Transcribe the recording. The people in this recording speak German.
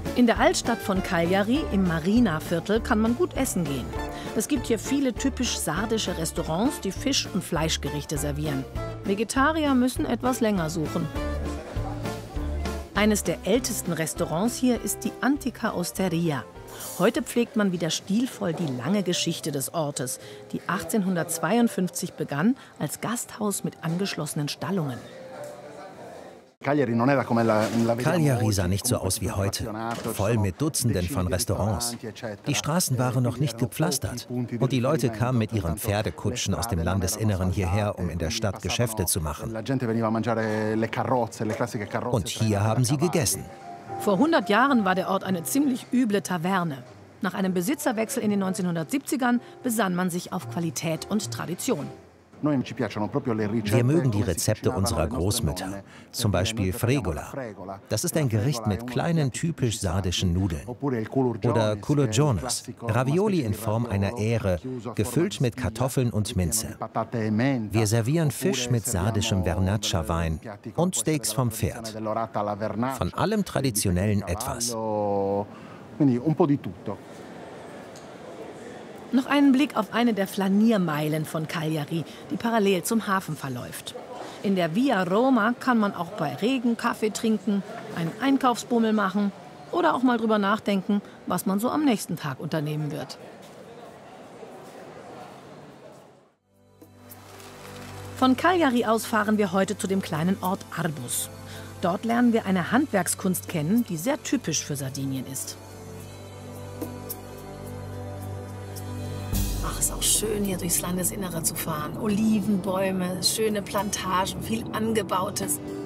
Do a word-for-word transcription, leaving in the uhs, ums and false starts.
In der Altstadt von Cagliari, im Marina-Viertel, kann man gut essen gehen. Es gibt hier viele typisch sardische Restaurants, die Fisch- und Fleischgerichte servieren. Vegetarier müssen etwas länger suchen. Eines der ältesten Restaurants hier ist die Antica Osteria. Heute pflegt man wieder stilvoll die lange Geschichte des Ortes, die achtzehnhundertzweiundfünfzig begann als Gasthaus mit angeschlossenen Stallungen. Cagliari sah nicht so aus wie heute, voll mit Dutzenden von Restaurants. Die Straßen waren noch nicht gepflastert und die Leute kamen mit ihren Pferdekutschen aus dem Landesinneren hierher, um in der Stadt Geschäfte zu machen. Und hier haben sie gegessen. Vor hundert Jahren war der Ort eine ziemlich üble Taverne. Nach einem Besitzerwechsel in den neunzehnhundertsiebzigern besann man sich auf Qualität und Tradition. Wir mögen die Rezepte unserer Großmütter, zum Beispiel Fregola. Das ist ein Gericht mit kleinen, typisch sardischen Nudeln. Oder Culurgiones, Ravioli in Form einer Ähre, gefüllt mit Kartoffeln und Minze. Wir servieren Fisch mit sardischem Vernaccia-Wein und Steaks vom Pferd. Von allem Traditionellen etwas. Noch einen Blick auf eine der Flaniermeilen von Cagliari, die parallel zum Hafen verläuft. In der Via Roma kann man auch bei Regen Kaffee trinken, einen Einkaufsbummel machen oder auch mal drüber nachdenken, was man so am nächsten Tag unternehmen wird. Von Cagliari aus fahren wir heute zu dem kleinen Ort Arbus. Dort lernen wir eine Handwerkskunst kennen, die sehr typisch für Sardinien ist. Ach, ist auch schön, hier durchs Landesinnere zu fahren. Olivenbäume, schöne Plantagen, viel Angebautes.